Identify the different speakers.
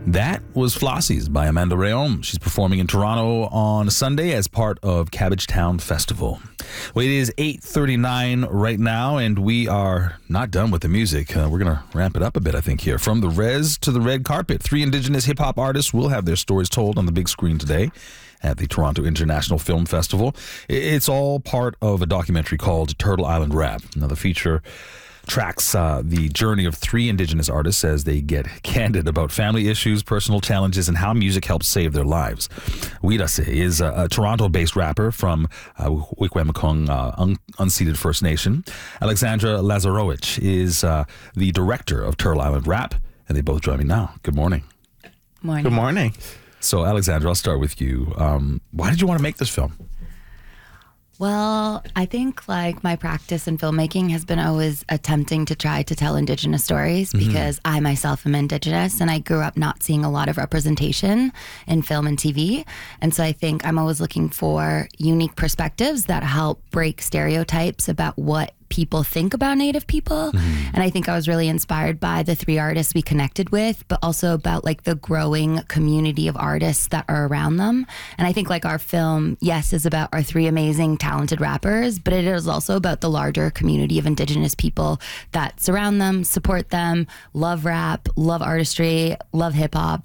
Speaker 1: That was Flossies by Amanda Rayom. She's performing in Toronto on Sunday as part of Cabbagetown Festival. Well, it is 8:39 right now, and we are not done with the music. We're going to ramp it up a bit, I think, here. From the res to the red carpet, 3 Indigenous hip-hop artists will have their stories told on the big screen today at the Toronto International Film Festival. It's all part of a documentary called Turtle Island Rap. Now, the feature tracks the journey of 3 Indigenous artists as they get candid about family issues, personal challenges, and how music helps save their lives. Wirase is a Toronto-based rapper from Wikwemikong Unceded First Nation. Alexandra Lazarowicz is the director of Turtle Island Rap, and they both join me now. Good morning.
Speaker 2: Morning.
Speaker 3: Good morning.
Speaker 1: So, Alexandra, I'll start with you. Why did you want to make this film?
Speaker 2: Well, I think like my practice in filmmaking has been always attempting to try to tell Indigenous stories because I myself am Indigenous and I grew up not seeing a lot of representation in film and TV. And so I think I'm always looking for unique perspectives that help break stereotypes about what people think about Native people. And I think I was really inspired by the 3 artists we connected with, but also about like the growing community of artists that are around them. And I think like our film, yes, is about our 3 amazing, talented rappers, but it is also about the larger community of Indigenous people that surround them, support them, love rap, love artistry, love hip hop.